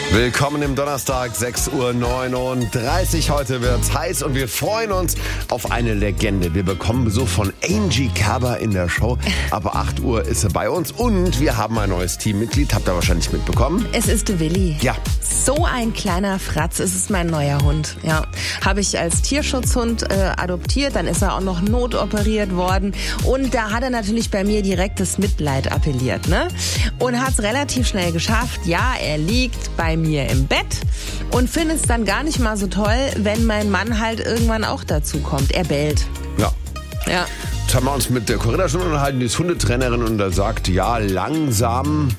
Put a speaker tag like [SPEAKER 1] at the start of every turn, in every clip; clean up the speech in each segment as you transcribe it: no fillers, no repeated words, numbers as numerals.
[SPEAKER 1] Willkommen im Donnerstag, 6:39 Uhr. Heute wird's heiß und wir freuen uns auf eine Legende. Wir bekommen Besuch von Angie Kerber in der Show. Ab 8 Uhr ist sie bei uns und wir haben ein neues Teammitglied. Habt ihr wahrscheinlich mitbekommen?
[SPEAKER 2] Es ist Willi.
[SPEAKER 1] Ja.
[SPEAKER 2] So ein kleiner Fratz. Es ist mein neuer Hund. Ja, habe ich als Tierschutzhund adoptiert. Dann ist er auch noch notoperiert worden. Und da hat er natürlich bei mir direkt das Mitleid appelliert, ne? Und hat es relativ schnell geschafft. Ja, er liegt bei mir im Bett und findet es dann gar nicht mal so toll, wenn mein Mann halt irgendwann auch dazu kommt. Er bellt.
[SPEAKER 1] Ja.
[SPEAKER 2] Ja.
[SPEAKER 1] Jetzt haben wir uns mit der Corinna schon unterhalten, die ist Hundetrainerin und da sagt, ja, langsam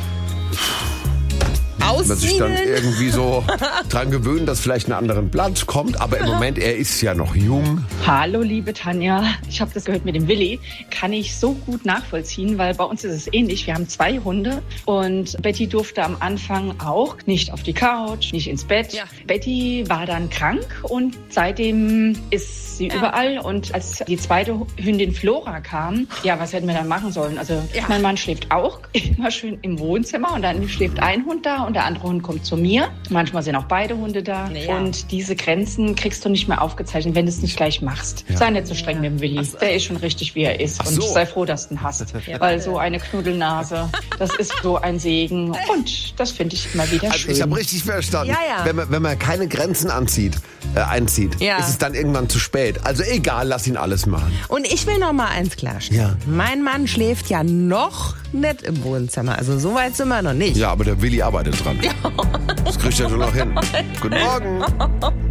[SPEAKER 1] man sich dann irgendwie so dran gewöhnen, dass vielleicht einen anderen Platz kommt. Aber im Moment, er ist ja noch jung.
[SPEAKER 3] Hallo, liebe Tanja. Ich habe das gehört mit dem Willi. Kann ich so gut nachvollziehen, weil bei uns ist es ähnlich. Wir haben 2 Hunde und Betty durfte am Anfang auch nicht auf die Couch, nicht ins Bett. Ja. Betty war dann krank und seitdem ist sie überall. Und als die zweite Hündin Flora kam, ja, was hätten wir dann machen sollen? Also mein Mann schläft auch immer schön im Wohnzimmer und dann schläft ein Hund da und der andere Hund kommt zu mir. Manchmal sind auch beide Hunde da. Ja. Und diese Grenzen kriegst du nicht mehr aufgezeichnet, wenn du es nicht gleich machst. Ja. Sei nicht so streng mit dem Willi. Der ist schon richtig, wie er ist. Und sei froh, dass du ihn hast. Weil so eine Knuddelnase, das ist so ein Segen. Und das finde ich immer wieder schön.
[SPEAKER 1] Ich habe richtig verstanden.
[SPEAKER 2] Ja.
[SPEAKER 1] Wenn man keine Grenzen einzieht, ist es dann irgendwann zu spät. Also egal, lass ihn alles machen.
[SPEAKER 2] Und ich will noch mal eins klarstellen. Ja. Mein Mann schläft ja noch nicht im Wohnzimmer. Also so weit sind wir noch nicht.
[SPEAKER 1] Ja, aber der Willi arbeitet dran. Ja. Das kriegt er schon noch hin. Guten Morgen.